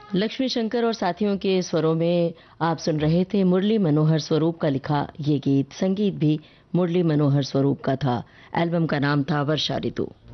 लक्ष्मी शंकर और साथियों के स्वरों में आप सुन रहे थे मुरली मनोहर स्वरूप का लिखा ये गीत। संगीत भी मुरली मनोहर स्वरूप का था। एल्बम का नाम था वर्षा ऋतु।